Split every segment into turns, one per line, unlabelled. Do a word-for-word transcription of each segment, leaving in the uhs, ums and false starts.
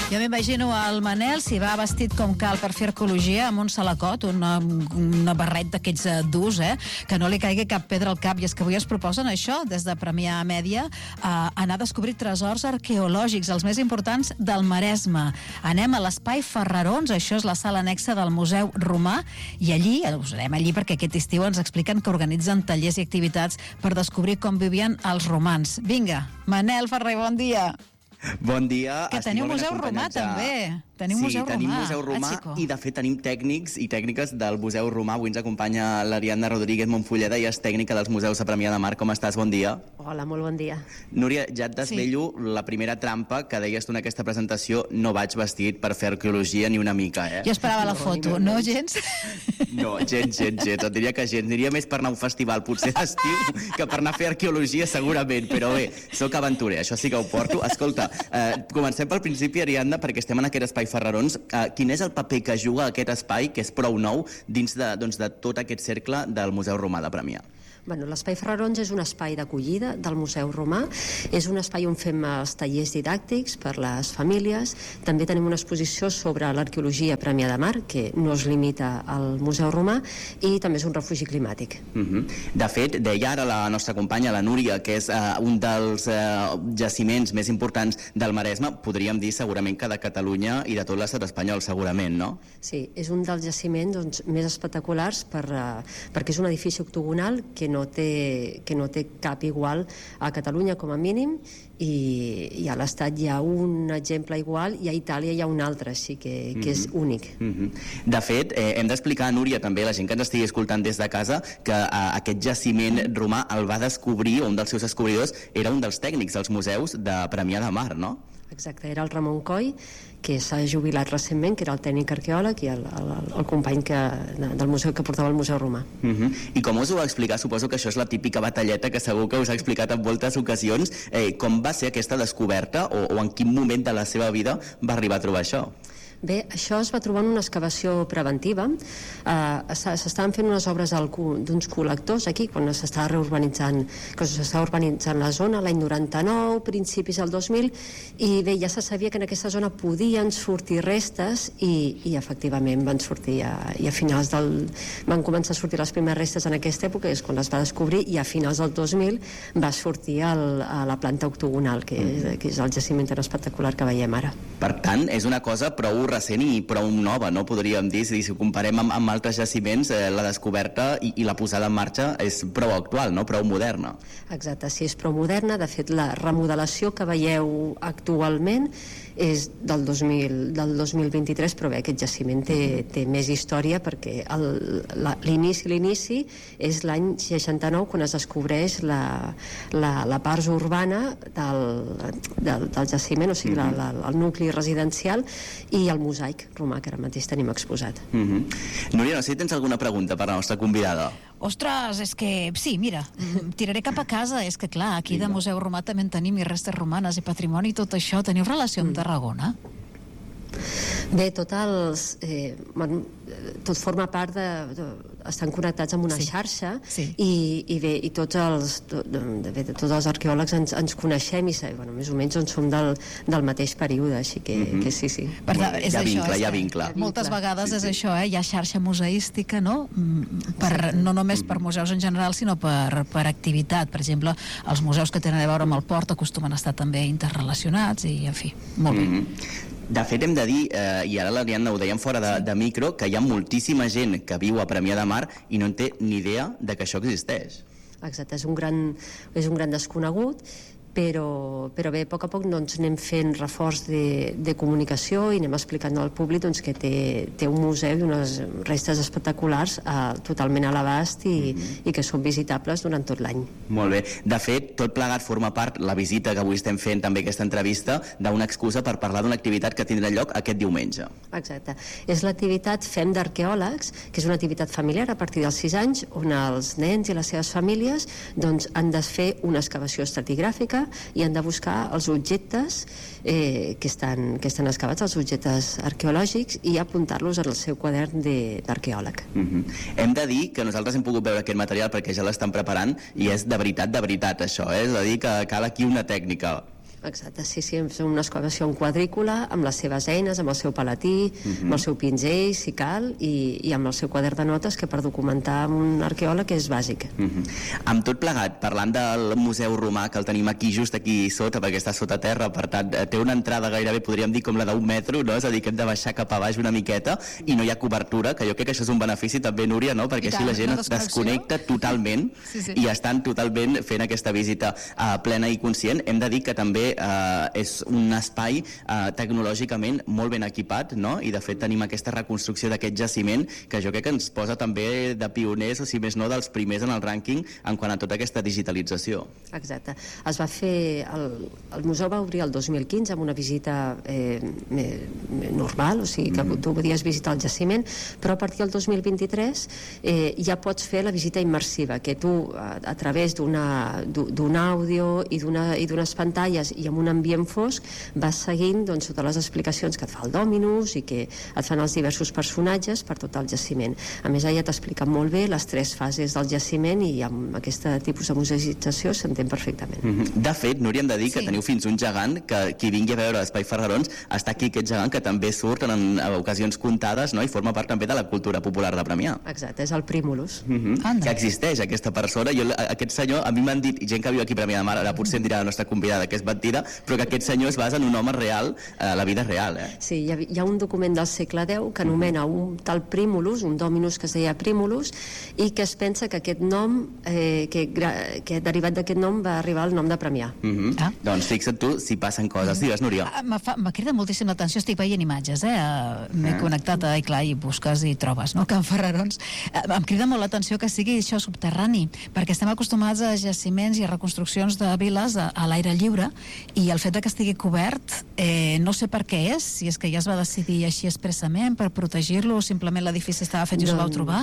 Jo m'imagino el Manel, si va vestit com cal per fer arqueologia, amb un salacot, una, una barret d'aquests durs, eh? Que no li caigui cap pedra al cap. I és que avui es proposen això, des de Premià Mèdia, a anar a descobrir tresors arqueològics, els més importants del Maresme. Anem a l'Espai Ferrarons, això és la sala anexa del Museu Romà, i allí, us anem allí perquè aquest estiu ens expliquen que organitzen tallers i activitats per descobrir com vivien els romans. Vinga, Manel Ferrer, bon dia.
Bon dia.
Que teniu Museu Romà, també. Teniu
sí,
Museu
tenim
Romà.
Museu Romà
ah,
i de fet tenim tècnics i tècniques del Museu Romà. Avui ens acompanya l'Ariadna Rodríguez Montfulleda i és tècnica dels museus a Premià de Mar. Com estàs? Bon dia.
Hola, molt bon dia.
Núria, ja et desvello sí. la primera trampa que deies tu en aquesta presentació. No vaig vestit per fer arqueologia ni una mica, eh?
Jo esperava la no, foto, no, gens?
No, gens, gens, gens. Et diria que gens. Diria més per anar a un festival, potser d'estiu, que per anar a fer arqueologia segurament. Però bé, sóc aventurer, això sí que ho porto. Escolta, eh, comencem pel principi, Ariadna, perquè estem en aquest espai Ferrarons. Eh, quin és el paper que juga aquest espai, que és prou nou, dins de, doncs, de tot aquest cercle del Museu Romà de Premià?
Bueno, l'Espai Ferrarons és un espai d'acollida del Museu Romà, és un espai on fem els tallers didàctics per les famílies, també tenim una exposició sobre l'arqueologia a Premià de Mar, que no es limita al Museu Romà, i també és un refugi climàtic.
Uh-huh. De fet, deia ara la nostra companya, la Núria, que és uh, un dels uh, jaciments més importants del Maresme, podríem dir segurament que de Catalunya i de tot l'estat espanyol, segurament, no?
Sí, és un dels jaciments doncs, més espectaculars per, uh, perquè és un edifici octogonal que no No té, que no té cap igual a Catalunya com a mínim, i, i a l'Estat hi ha un exemple igual i a Itàlia hi ha un altre, així que, que és
mm-hmm.
únic.
Mm-hmm. De fet, eh, hem d'explicar a Núria també, la gent que ens estigui escoltant des de casa, que eh, aquest jaciment romà el va descobrir, un dels seus descobridors era un dels tècnics dels museus de Premià de Mar, no?
Exacte, era el Ramon Coll, que s'ha jubilat recentment, que era el tècnic arqueòleg i el, el, el company que, del museu que portava al Museu Romà.
Uh-huh. I com us ho va explicar? Suposo que això és la típica batalleta que segur que us ha explicat en moltes ocasions. Eh, com va ser aquesta descoberta o, o en quin moment de la seva vida va arribar a trobar això?
Bé, això es va trobar en una excavació preventiva. Uh, s'estaven fent unes obres d'uns col·lectors aquí, quan s'estava reurbanitzant, que s'estava urbanitzant la zona, l'any noranta-nou, principis del dos mil, i bé, ja se sabia que en aquesta zona podien sortir restes, i, i efectivament van sortir, a, i a finals del... van començar a sortir les primeres restes en aquesta època, és quan es va descobrir, i a finals del dos mil va sortir el, a la planta octogonal, que és, que és el jaciment tan espectacular que veiem ara.
Per tant, és una cosa prou recent i prou nova, no? Podríem dir, si ho comparem amb, amb altres jaciments, eh, la descoberta i, i la posada en marxa és prou actual, no? Prou moderna.
Exacte, sí, és prou moderna. De fet, la remodelació que veieu actualment és del dos mil, del dos mil vint-i-tres, però bé, aquest jaciment té, té més història, perquè el, la, l'inici l'inici és l'any seixanta-nou, quan es descobreix la, la, la part urbana del, del, del jaciment, o sigui, mm-hmm. la, la, el nucli residencial i el mosaic romà que ara mateix tenim exposat.
Mm-hmm. Núria, no sé si tens alguna pregunta per la nostra convidada.
Ostres, és que, sí, mira, tiraré cap a casa, és que clar, aquí de Museu Romà també en tenim i restes romanes i patrimoni i tot això. Teniu relació amb Tarragona?
Bé, tot els... Eh, bueno, tot forma part de, de... estan connectats amb una sí. xarxa
sí.
i, i bé, i tots els de, de, de, tots els arqueòlegs ens, ens coneixem i bueno, més o menys on som del, del mateix període, així que, mm-hmm. que sí, sí.
Per tant, és
hi ha
això,
vincle,
és
hi ha vincle.
Moltes vegades
sí,
és
sí.
això, eh? Hi ha xarxa museística, no? Per, no només per museus en general, sinó per, per activitat. Per exemple, els museus que tenen a veure amb el port acostumen a estar també interrelacionats i, en fi, molt bé.
Mm-hmm. De fet, hem de dir, eh, i ara l'Ariadna ho dèiem fora de, de micro, que hi ha moltíssima gent que viu a Premià de Mar i no en té ni idea de que això existeix.
Exacte, és un gran, és un gran desconegut, però, però bé, a poc a poc doncs, anem fent reforç de, de comunicació i anem explicant al públic doncs, que té, té un museu i unes restes espectaculars eh, totalment a l'abast i, mm-hmm. i que són visitables durant tot l'any.
Molt bé. De fet, tot plegat forma part, la visita que avui estem fent, també aquesta entrevista, d'una excusa per parlar d'una activitat que tindrà lloc aquest diumenge.
Exacte. És l'activitat Fem d'Arqueòlegs, que és una activitat familiar a partir dels sis anys, on els nens i les seves famílies doncs, han de fer una excavació estratigràfica i han de buscar els objectes eh, que, estan, que estan excavats, els objectes arqueològics, i apuntar-los en el seu quadern d'arqueòleg.
Mm-hmm. Hem de dir que nosaltres hem pogut veure aquest material perquè ja l'estan preparant i és de veritat, de veritat això, eh? És a dir que cal aquí una tècnica.
Exacte, sí, sí, és una excavació en quadrícula, amb les seves eines, amb el seu palatí, uh-huh. amb el seu pinzell, si cal, i, i amb el seu quadern de notes, que per documentar amb un arqueòleg és bàsic.
Uh-huh. Amb tot plegat, parlant del Museu Romà, que el tenim aquí, just aquí sota, perquè està sota terra, per tant, té una entrada gairebé, podríem dir, com la d'un metro, no? És a dir, que hem de baixar cap a baix una miqueta, i no hi ha cobertura, que jo crec que això és un benefici també, Núria, no? Perquè així la gent es desconnecta totalment sí, sí. i estan totalment fent aquesta visita uh, plena i conscient. Hem de dir que també Uh, és un espai uh, tecnològicament molt ben equipat, no? I de fet tenim aquesta reconstrucció d'aquest jaciment que jo crec que ens posa també de pioners, o si més no, dels primers en el rànquing en quant a tota aquesta digitalització.
Exacte. Es va fer... El, el museu va obrir el dos mil quinze amb una visita eh, normal, o sigui que mm. tu podies visitar el jaciment, però a partir del dos mil vint-i-tres eh, ja pots fer la visita immersiva, que tu a, a través d'una d'un àudio i d'unes pantalles i amb un ambient fosc vas seguint doncs, totes les explicacions que et fa el Dominus i que et fan els diversos personatges per tot el jaciment. A més, ella t'explica molt bé les tres fases del jaciment i amb aquest tipus de museïtzació s'entén perfectament.
Mm-hmm. De fet, Núria, hem de dir que sí. teniu fins un gegant que qui vingui a veure l'Espai Ferrarons està aquí aquest gegant que també surt en, en ocasions comptades, no? I forma part també de la cultura popular de Premià.
Exacte, és el Prímulus.
Mm-hmm. Que existeix aquesta persona. Jo, aquest senyor, a mi m'han dit, gent que viu aquí a Premià de Mar, ara potser em dirà la nostra convidada que és mentida, però que aquest senyor es basa en un home real, a la vida real. Eh?
Sí, hi ha, hi ha un document del segle deu que anomena un tal Prímulus, un Dominus que es deia Prímulus, i que es pensa que aquest nom, eh, que, que derivat d'aquest nom va arribar al nom de Premià.
Mm-hmm. ah. Doncs fixa't tu si passen coses. Digues, Núria.
M'ha cridat moltíssim l'atenció, estic veient imatges, eh? M'he ah. connectat, i clar, i busques i trobes, no? Can Ferrarons. Em crida molt l'atenció que sigui això subterrani, perquè estem acostumats a jaciments i a reconstruccions de viles a, a l'aire lliure, i el fet de que estigui cobert, eh, no sé per què és, si és que ja es va decidir així expressament per protegir-lo o simplement l'edifici estava fet i us ho vau trobar?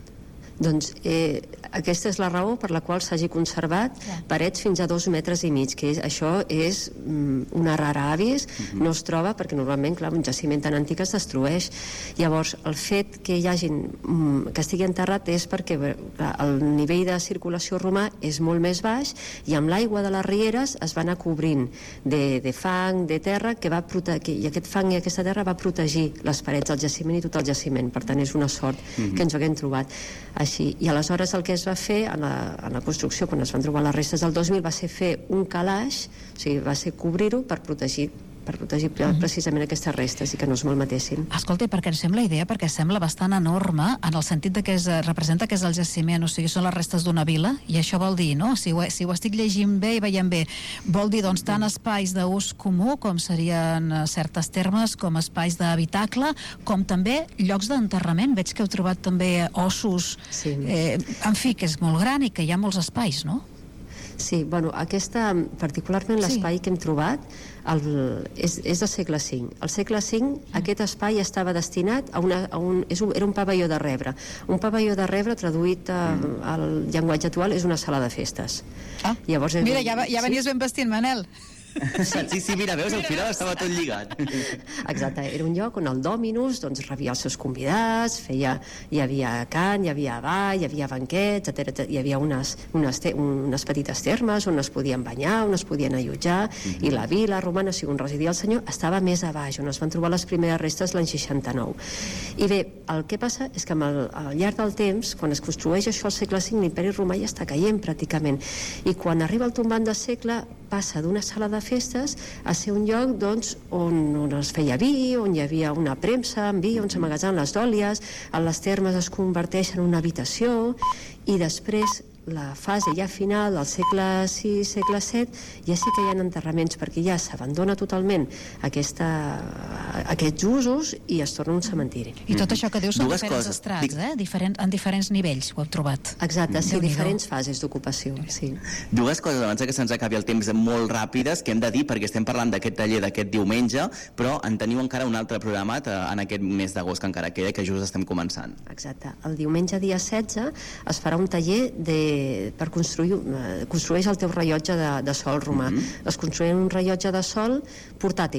Doncs eh, aquesta és la raó per la qual s'hagi conservat yeah. parets fins a dos metres i mig, que és, això és mm, una rara avis, mm-hmm. no es troba perquè normalment, clar, un jaciment tan antic es destrueix. Llavors, el fet que hi hagin, mm, que estigui enterrat és perquè clar, el nivell de circulació romà és molt més baix i amb l'aigua de les rieres es va anar cobrint de, de fang, de terra, que va protegir, i aquest fang i aquesta terra va protegir les parets del jaciment i tot el jaciment. Per tant, és una sort mm-hmm. que ens ho haguem trobat. Així. I aleshores el que es va fer en la, en la construcció, quan es van trobar les restes del dos mil, va ser fer un calaix, o sigui, va ser cobrir-ho per protegir per protegir uh-huh. precisament aquestes restes i que no es malmetessin.
Escolta, perquè em sembla idea, perquè sembla bastant enorme en el sentit de que es representa que és el jaciment, o sigui, són les restes d'una vila, i això vol dir, no? Si ho, si ho estic llegint bé i veient bé, vol dir, doncs, tant espais d'ús comú, com serien certes termes, com espais d'habitacle, com també llocs d'enterrament. Veig que heu trobat també ossos, sí. eh, en fi, que és molt gran i que hi ha molts espais, no?
Sí, bueno, aquesta, particularment l'espai sí. que hem trobat el, és, és del segle cinc. Al segle cinc mm. aquest espai estava destinat a, una, a un, és un... Era un pavelló de rebre. Un pavelló de rebre, traduït a, mm. al llenguatge actual, és una sala de festes.
Ah. Llavors, mira, ja, ja venies sí? ben vestit, Manel.
Sí, sí, mira, veus, al final estava tot lligat.
Exacte, era un lloc on el Dominus doncs, rebia els seus convidats, feia, hi havia cant, hi havia ball, hi havia banquets, etcètera. Hi havia unes, unes, te, unes petites termes on es podien banyar, on es podien allotjar, mm-hmm. i la vila romana, si on residia el senyor, estava més a baix, on es van trobar les primeres restes l'any seixanta-nou. I bé, el que passa és que el, al llarg del temps, quan es construeix això al segle cinc, l'imperi romà ja està caient pràcticament, i quan arriba el tombant de segle passa d'una sala de festes a ser un lloc doncs, on, on es feia vi, on hi havia una premsa amb vi, on s'amagatzaven les dòlies, a les termes es converteix en una habitació i després la fase ja final del segle sis, segle set, ja sí que hi ha enterraments perquè ja s'abandona totalment aquesta, aquests usos i es torna un cementiri.
I tot això que dius són Dues diferents coses. estrats, Dic... eh? Diferent, en diferents nivells ho heu trobat.
Exacte, sí, diferents fases d'ocupació. Sí.
Dues coses abans que se'ns acabi el temps molt ràpides que hem de dir perquè estem parlant d'aquest taller d'aquest diumenge, però en teniu encara un altre programat en aquest mes d'agost que encara queda que just estem començant.
Exacte. El diumenge dia setze es farà un taller de per construir, construeix el teu rellotge de, de sol romà. Mm-hmm. Es construeix un rellotge de sol portàtil.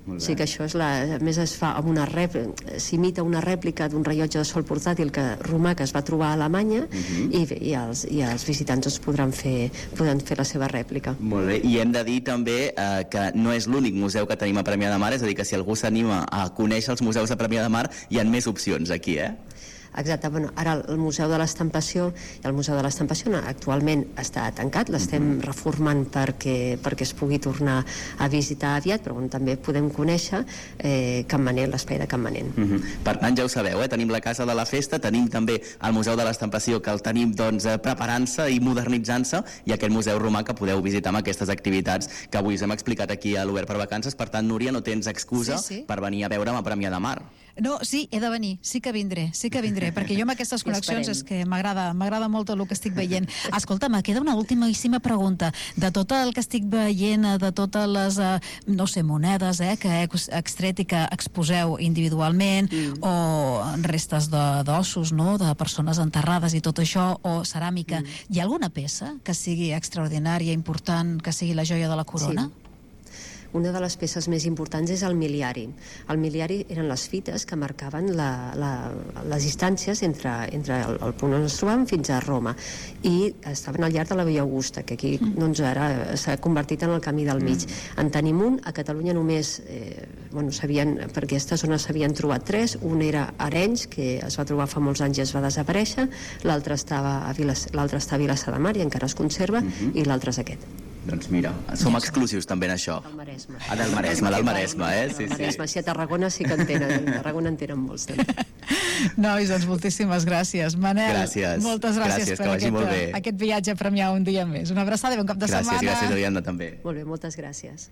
Sí que això és la... A més, es fa amb una rèplica, s'imita una rèplica d'un rellotge de sol portàtil que romà que es va trobar a Alemanya uh-huh. i, i, els, i els visitants es podran fer, podran fer la seva rèplica.
Molt bé, i hem de dir també eh, que no és l'únic museu que tenim a Premià de Mar, és a dir, que si algú s'anima a conèixer els museus de Premià de Mar, hi ha més opcions aquí, eh?
Exacte, bueno, ara el Museu de l'Estampació i el Museu de l'Estampació actualment està tancat, l'estem reformant perquè, perquè es pugui tornar a visitar aviat, però bueno, també podem conèixer eh, Campmanent, l'espai de Campmanent.
Uh -huh. Per tant, ja ho sabeu, eh? Tenim la Casa de la Festa, tenim també el Museu de l'Estampació, que el tenim doncs, preparant-se i modernitzant-se, i aquell Museu Romà que podeu visitar amb aquestes activitats que avui us hem explicat aquí a l'Obert per Vacances. Per tant, Núria, no tens excusa sí, sí. per venir a veure'm a Premià de Mar.
No, sí, he de venir, sí que vindré, sí que vindré, perquè jo amb aquestes connexions és que m'agrada m'agrada molt el que estic veient. Escolta, me queda una ultimíssima pregunta. De tot el que estic veient, de totes les, no sé, monedes eh, que he extret i que exposeu individualment, mm. o restes d'ossos, no?, de persones enterrades i tot això, o ceràmica, mm. hi ha alguna peça que sigui extraordinària, important, que sigui la joia de la corona?
Sí. Una de les peces més importants és el miliari. El miliari eren les fites que marcaven la, la, les distàncies entre, entre el, el punt on ens trobàvem fins a Roma, i estaven al llarg de la Via Augusta, que aquí doncs, ara s'ha convertit en el camí del mig. Mm. En tenim un, a Catalunya només, eh, bueno, sabien, per aquesta zona s'havien trobat tres, un era Arenys, que es va trobar fa molts anys i es va desaparèixer, l'altre estava a Vilas, l'altre està a Vilassar de Mar i encara es conserva, mm-hmm. i l'altre és aquest.
Doncs mira, som exclusius també en això.
Del Maresme.
Ah, del Maresme, del Maresme, eh? Sí,
sí. Maresme, sí, a Tarragona sí que en tenen, a Tarragona en tenen molts.
Nois, doncs moltíssimes gràcies. Manel,
gràcies.
moltes gràcies,
gràcies
per aquest, aquest viatge a Premià un dia més. Una abraçada i bon cap de
gràcies,
setmana.
Gràcies, gràcies, Ariadna, també.
Molt bé, moltes gràcies.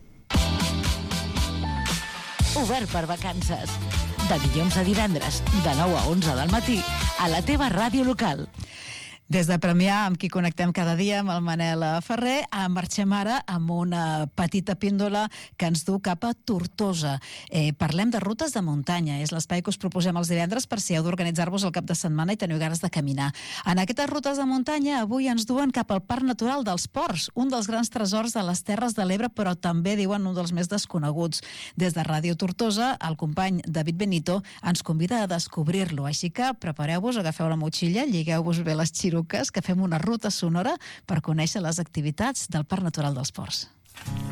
Obert per Vacances. De dilluns a divendres, de nou a onze del matí, a la teva ràdio local.
Des de Premià, amb qui connectem cada dia, amb el Manel Ferrer, marxem ara amb una petita píndola que ens du cap a Tortosa. Eh, parlem de rutes de muntanya. És l'espai que us proposem els divendres per si heu d'organitzar-vos el cap de setmana i teniu ganes de caminar. En aquestes rutes de muntanya, avui ens duen cap al Parc Natural dels Ports, un dels grans tresors de les Terres de l'Ebre, però també, diuen, un dels més desconeguts. Des de Ràdio Tortosa, el company David Benito ens convida a descobrir-lo. Així que prepareu-vos, agafeu la motxilla, lligueu-vos bé les xiruques, que fem una ruta sonora per conèixer les activitats del Parc Natural dels Ports.